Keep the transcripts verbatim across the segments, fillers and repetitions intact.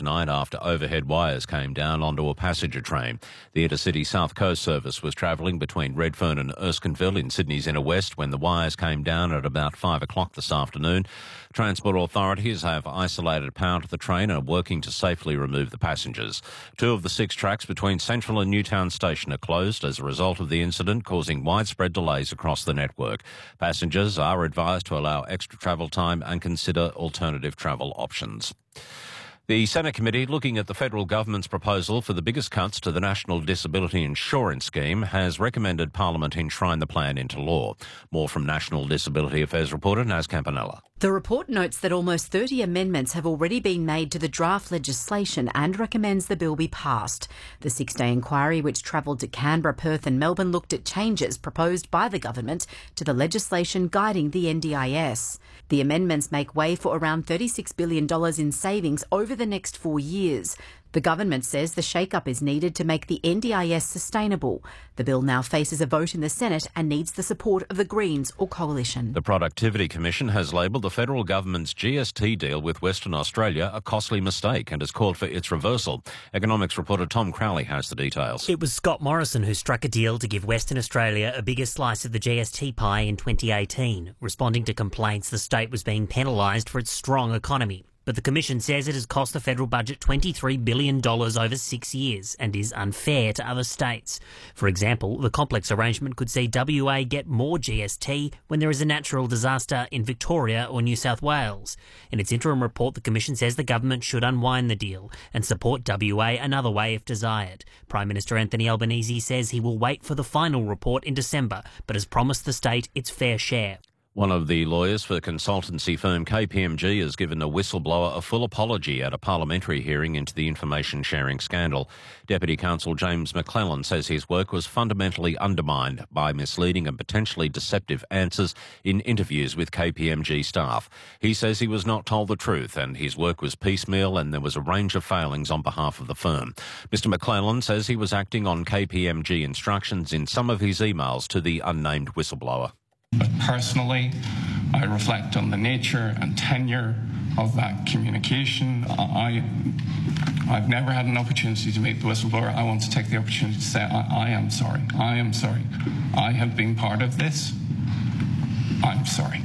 tonight after overhead wires came down onto a passenger train. The Intercity South Coast service was travelling between Redfern and Erskineville in Sydney's inner west when the wires came down at about five o'clock this afternoon. Transport authorities have isolated power to the train and are working to safely remove the passengers. Two of the six tracks between Central and Newtown Station are closed as a result of the incident, causing widespread delays across the network. Passengers are advised to allow extra travel time and consider alternative travel options. The Senate committee looking at the federal government's proposal for the biggest cuts to the National Disability Insurance Scheme has recommended Parliament enshrine the plan into law. More from National Disability Affairs reporter Naz Campanella. The report notes that almost thirty amendments have already been made to the draft legislation and recommends the bill be passed. The six-day inquiry, which travelled to Canberra, Perth and Melbourne, looked at changes proposed by the government to the legislation guiding the N D I S. The amendments make way for around thirty-six billion dollars in savings over the next four years. The government says the shake-up is needed to make the N D I S sustainable. The bill now faces a vote in the Senate and needs the support of the Greens or Coalition. The Productivity Commission has labelled the federal government's G S T deal with Western Australia a costly mistake and has called for its reversal. Economics reporter Tom Crowley has the details. It was Scott Morrison who struck a deal to give Western Australia a bigger slice of the G S T pie in twenty eighteen, responding to complaints the state was being penalised for its strong economy. But the Commission says it has cost the federal budget twenty-three billion dollars over six years and is unfair to other states. For example, the complex arrangement could see W A get more G S T when there is a natural disaster in Victoria or New South Wales. In its interim report, the Commission says the government should unwind the deal and support W A another way if desired. Prime Minister Anthony Albanese says he will wait for the final report in December, but has promised the state its fair share. One of the lawyers for consultancy firm K P M G has given a whistleblower a full apology at a parliamentary hearing into the information sharing scandal. Deputy Counsel James McClellan says his work was fundamentally undermined by misleading and potentially deceptive answers in interviews with K P M G staff. He says he was not told the truth and his work was piecemeal and there was a range of failings on behalf of the firm. Mister McClellan says he was acting on K P M G instructions in some of his emails to the unnamed whistleblower. But personally, I reflect on the nature and tenure of that communication. I, I've never had an opportunity to meet the whistleblower. I want to take the opportunity to say I, I am sorry. I am sorry. I have been part of this. I'm sorry.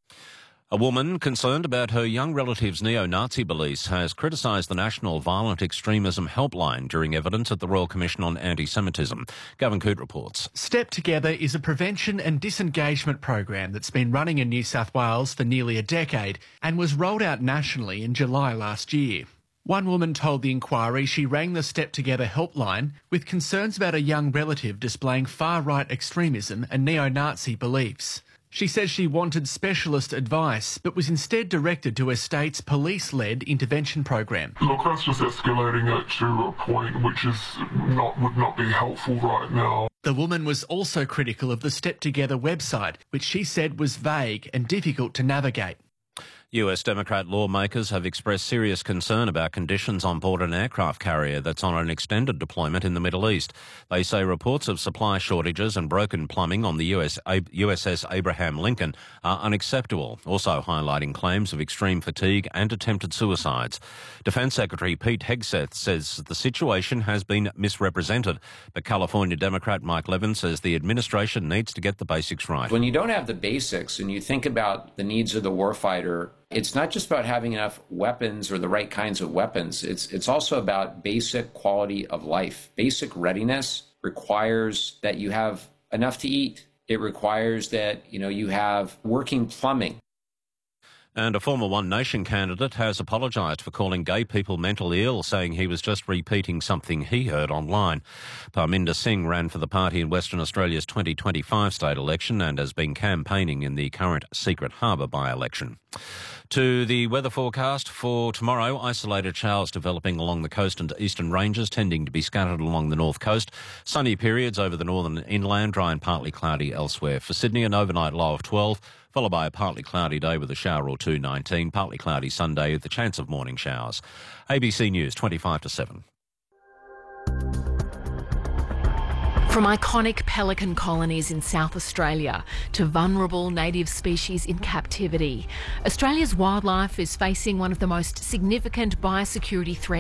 A woman concerned about her young relative's neo-Nazi beliefs has criticised the National Violent Extremism Helpline during evidence at the Royal Commission on Anti-Semitism. Gavin Coote reports. Step Together is a prevention and disengagement program that's been running in New South Wales for nearly a decade and was rolled out nationally in July last year. One woman told the inquiry she rang the Step Together helpline with concerns about a young relative displaying far-right extremism and neo-Nazi beliefs. She says she wanted specialist advice, but was instead directed to her state's police-led intervention program. Look, that's just escalating it to a point which is not would not be helpful right now. The woman was also critical of the Step Together website, which she said was vague and difficult to navigate. U S Democrat lawmakers have expressed serious concern about conditions on board an aircraft carrier that's on an extended deployment in the Middle East. They say reports of supply shortages and broken plumbing on the U S U S S Abraham Lincoln are unacceptable, also highlighting claims of extreme fatigue and attempted suicides. Defence Secretary Pete Hegseth says the situation has been misrepresented, but California Democrat Mike Levin says the administration needs to get the basics right. When you don't have the basics and you think about the needs of the warfighter, it's not just about having enough weapons or the right kinds of weapons. It's it's also about basic quality of life. Basic readiness requires that you have enough to eat. It requires that, you know, you have working plumbing. And a former One Nation candidate has apologised for calling gay people mentally ill, saying he was just repeating something he heard online. Parminder Singh ran for the party in Western Australia's twenty twenty-five state election and has been campaigning in the current Secret Harbour by-election. To the weather forecast for tomorrow, isolated showers developing along the coast and eastern ranges, tending to be scattered along the north coast. Sunny periods over the northern inland, dry and partly cloudy elsewhere. For Sydney, an overnight low of twelve, followed by a partly cloudy day with a shower or two, nineteen. Partly cloudy Sunday with the chance of morning showers. A B C News, twenty-five to seven. From iconic pelican colonies in South Australia to vulnerable native species in captivity, Australia's wildlife is facing one of the most significant biosecurity threats